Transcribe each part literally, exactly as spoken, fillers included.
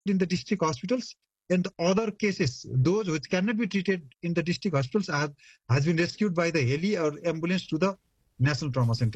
in the district hospitals, and other cases, those which cannot be treated in the district hospitals, have, has been rescued by the heli or ambulance to the National Trauma Centre.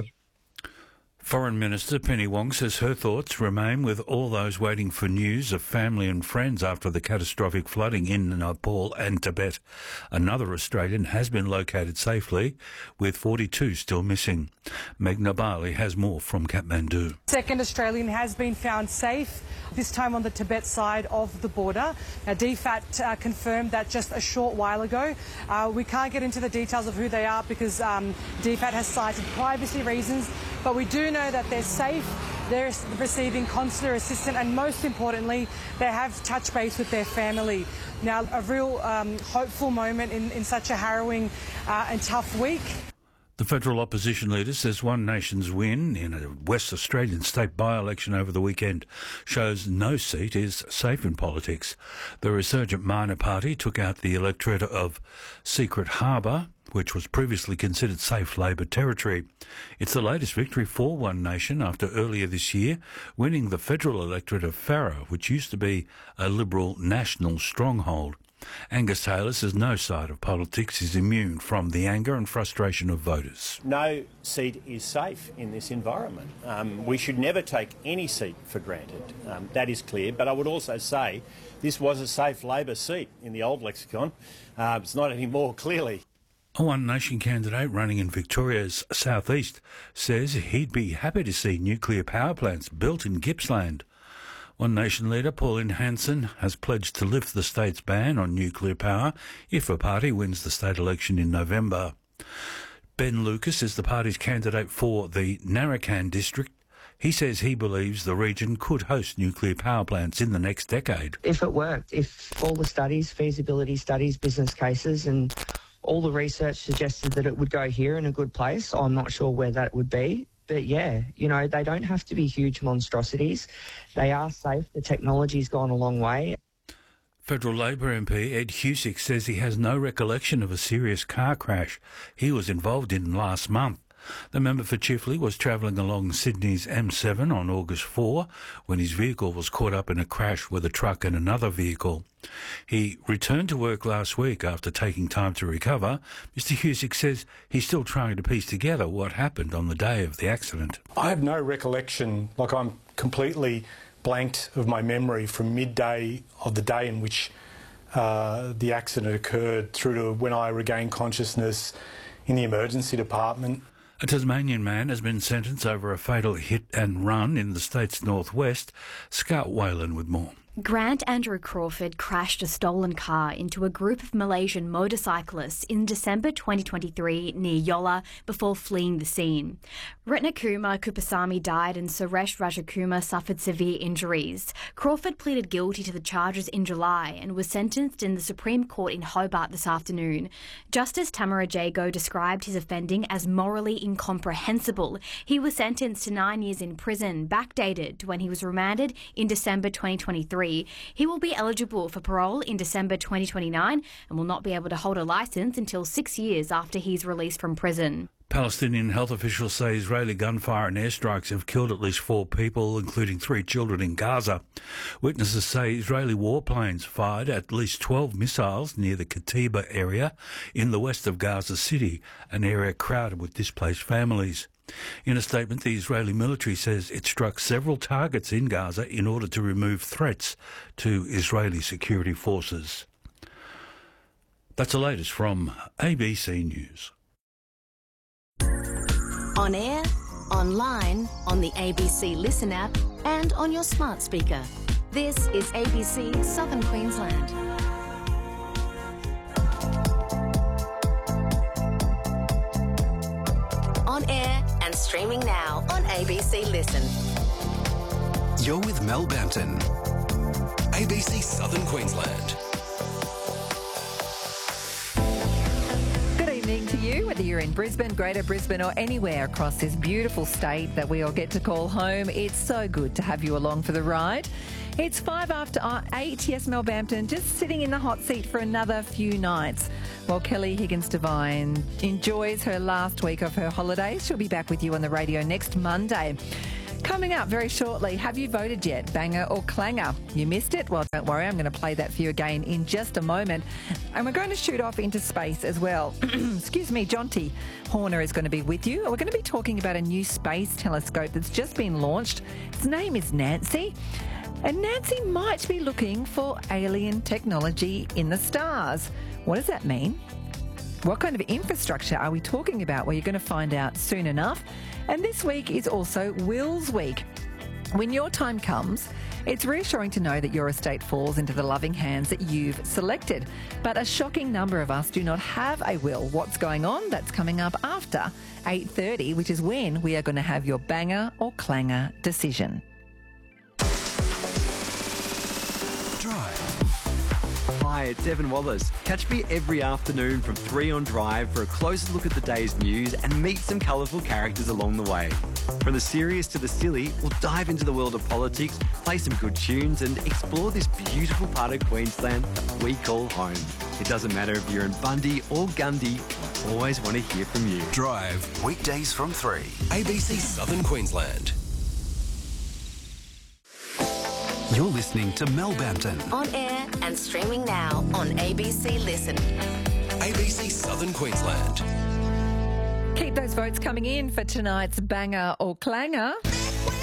Foreign Minister Penny Wong says her thoughts remain with all those waiting for news of family and friends after the catastrophic flooding in Nepal and Tibet. Another Australian has been located safely, with forty-two still missing. Meghna Bali has more from Kathmandu. Second Australian has been found safe, this time on the Tibet side of the border. Now, D FAT uh, confirmed that just a short while ago. Uh, we can't get into the details of who they are because um, D FAT has cited privacy reasons, but we do know that they're safe, they're receiving consular assistance, and most importantly, they have touched base with their family. Now, a real um, hopeful moment in, in such a harrowing uh, and tough week. The federal opposition leader says One Nation's win in a West Australian state by-election over the weekend shows no seat is safe in politics. The resurgent minor party took out the electorate of Secret Harbour, which was previously considered safe Labor territory. It's the latest victory for One Nation after earlier this year winning the federal electorate of Farrer, which used to be a Liberal national stronghold. Angus Taylor says no side of politics is immune from the anger and frustration of voters. No seat is safe in this environment. Um, we should never take any seat for granted. Um, that is clear. But I would also say this was a safe Labor seat in the old lexicon. Uh, it's not anymore, clearly. A One Nation candidate running in Victoria's southeast says he'd be happy to see nuclear power plants built in Gippsland. One Nation leader Pauline Hanson has pledged to lift the state's ban on nuclear power if a party wins the state election in November. Ben Lucas is the party's candidate for the Narrabeen district. He says he believes the region could host nuclear power plants in the next decade. If it worked, if all the studies, feasibility studies, business cases and all the research suggested that it would go here in a good place, I'm not sure where that would be. But yeah, you know, they don't have to be huge monstrosities. They are safe. The technology's gone a long way. Federal Labor M P Ed Husick says he has no recollection of a serious car crash he was involved in last month. The member for Chifley was travelling along Sydney's M seven on August fourth when his vehicle was caught up in a crash with a truck and another vehicle. He returned to work last week after taking time to recover. Mister Husick says he's still trying to piece together what happened on the day of the accident. I have no recollection, like I'm completely blanked of my memory from midday of the day in which uh, the accident occurred through to when I regained consciousness in the emergency department. A Tasmanian man has been sentenced over a fatal hit and run in the state's northwest. Scout Whalen with more. Grant Andrew Crawford crashed a stolen car into a group of Malaysian motorcyclists in December twenty twenty-three near Yola before fleeing the scene. Ratnakumar Kupasamy died and Suresh Rajakumar suffered severe injuries. Crawford pleaded guilty to the charges in July and was sentenced in the Supreme Court in Hobart this afternoon. Justice Tamara Jago described his offending as morally incomprehensible. He was sentenced to nine years in prison, backdated to when he was remanded in December twenty twenty-three. He will be eligible for parole in December twenty twenty-nine and will not be able to hold a licence until six years after he's released from prison. Palestinian health officials say Israeli gunfire and airstrikes have killed at least four people, including three children in Gaza. Witnesses say Israeli warplanes fired at least twelve missiles near the Katiba area in the west of Gaza City, an area crowded with displaced families. In a statement, the Israeli military says it struck several targets in Gaza in order to remove threats to Israeli security forces. That's the latest from A B C News. On air, online, on the A B C Listen app and on your smart speaker. This is A B C Southern Queensland. On air and streaming now on A B C Listen. You're with Mel Bampton, A B C Southern Queensland. Good evening to you, whether you're in Brisbane, Greater Brisbane or anywhere across this beautiful state that we all get to call home. It's so good to have you along for the ride. It's five after eight. Yes, Mel Bampton just sitting in the hot seat for another few nights while Kelly Higgins-Devine enjoys her last week of her holidays. She'll be back with you on the radio next Monday. Coming up very shortly, have you voted yet? Banger or clanger? You missed it? Well, don't worry, I'm going to play that for you again in just a moment. And we're going to shoot off into space as well. Excuse me, Jonty Horner is going to be with you. We're going to be talking about a new space telescope that's just been launched. Its name is Nancy. And Nancy might be looking for alien technology in the stars. What does that mean? What kind of infrastructure are we talking about? Well, you're going to find out soon enough. And this week is also Wills Week. When your time comes, it's reassuring to know that your estate falls into the loving hands that you've selected. But a shocking number of us do not have a will. What's going on? That's coming up after eight thirty, which is when we are going to have your banger or clanger decision. Drive. Hi, it's Evan Wallace. Catch me every afternoon from three on Drive for a closer look at the day's news and meet some colourful characters along the way. From the serious to the silly, we'll dive into the world of politics, play some good tunes and explore this beautiful part of Queensland that we call home. It doesn't matter if you're in Bundy or Gundy, I always want to hear from you. Drive, weekdays from three. A B C Southern Queensland. You're listening to Mel Bampton. On air and streaming now on A B C Listen. A B C Southern Queensland. Keep those votes coming in for tonight's banger or clanger.